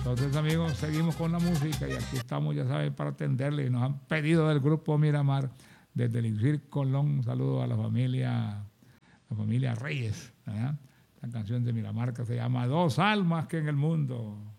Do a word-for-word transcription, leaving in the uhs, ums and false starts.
Entonces, amigos, seguimos con la música y aquí estamos, ya saben, para atenderle. Y nos han pedido del grupo Miramar, desde el Elixir Colón, un saludo a la familia, la familia Reyes, ¿verdad? La canción de Miramar que se llama Dos almas que en el mundo.